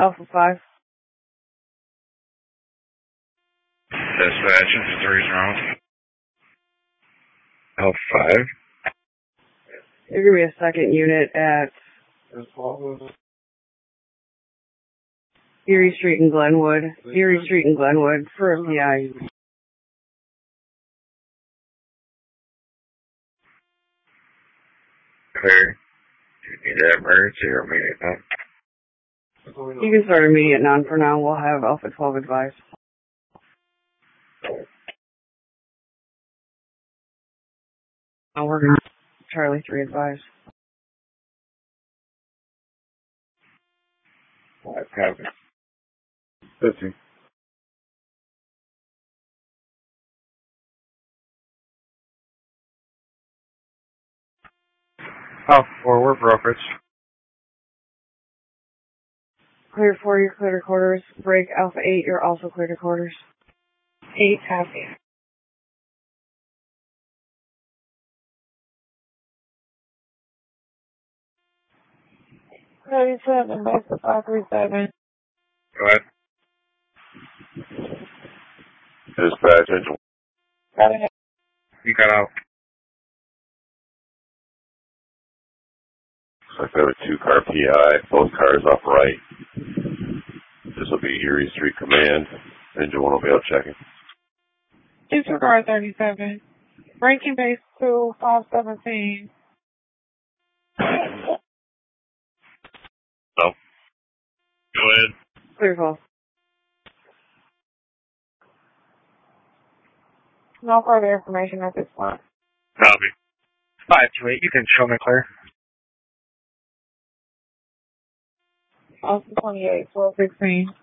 Alpha 5. Dispatch, infantry's round. Alpha 5. There's going to be a second unit at Erie Street and Glenwood. Erie Street and Glenwood for a PI. Clear. Do you need that emergency or immediate non? You can start immediate non for now. We'll have Alpha 12 advised. Now we're going to Charlie 3 advised. 5 copy. 50. Alpha 4, we're brokerage. Clear 4, you're clear to quarters. Break Alpha 8, you're also clear to quarters. 8 copy. Seven, back to 537. Go ahead. Dispatch, engine. Got it. You got out. Looks like there was 2-car PI, both cars off right. This will be Erie Street Command. Engine 1 will be out checking. Disregard 37. Breaking base 2, 517. No. Go ahead. Clear call. No further information at this point. Copy. 528, you can show me clear. Alpha 28, 1216.